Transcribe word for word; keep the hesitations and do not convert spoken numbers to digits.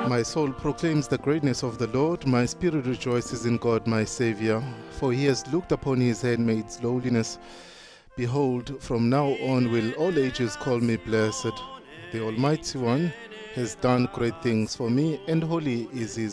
My soul proclaims the greatness of the Lord. My spirit rejoices in God my Savior, for he has looked upon his handmaid's lowliness. Behold, from now on will all ages call me blessed. The Almighty One has done great things for me, and holy is his